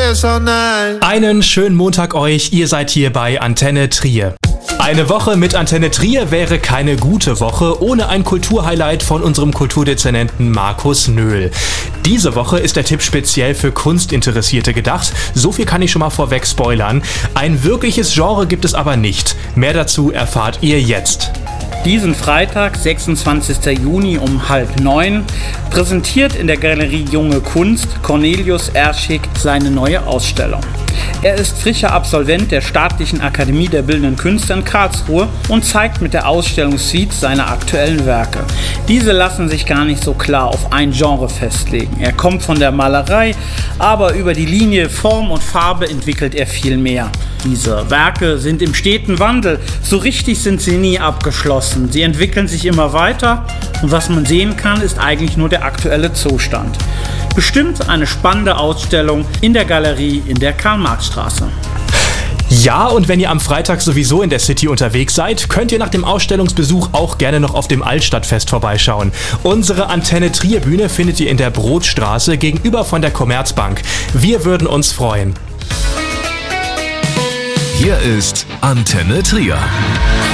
this all night. Einen schönen Montag euch, ihr seid hier bei Antenne Trier. Eine Woche mit Antenne Trier wäre keine gute Woche ohne ein Kulturhighlight von unserem Kulturdezernenten Markus Nöhl. Diese Woche ist der Tipp speziell für Kunstinteressierte gedacht. So viel kann ich schon mal vorweg spoilern. Ein wirkliches Genre gibt es aber nicht. Mehr dazu erfahrt ihr jetzt. Diesen Freitag, 26. Juni um 8:30, präsentiert in der Galerie Junge Kunst Cornelius Erschig seine neue Ausstellung. Er ist frischer Absolvent der Staatlichen Akademie der Bildenden Künste in Karlsruhe und zeigt mit der Ausstellungssuite seine aktuellen Werke. Diese lassen sich gar nicht so klar auf ein Genre festlegen. Er kommt von der Malerei, aber über die Linie Form und Farbe entwickelt er viel mehr. Diese Werke sind im steten Wandel, so richtig sind sie nie abgeschlossen. Sie entwickeln sich immer weiter und was man sehen kann, ist eigentlich nur der aktuelle Zustand. Bestimmt eine spannende Ausstellung in der Galerie in der Karl-Marx-Straße. Ja, und wenn ihr am Freitag sowieso in der City unterwegs seid, könnt ihr nach dem Ausstellungsbesuch auch gerne noch auf dem Altstadtfest vorbeischauen. Unsere Antenne Trier Bühne findet ihr in der Brotstraße gegenüber von der Commerzbank. Wir würden uns freuen. Hier ist Antenne Trier.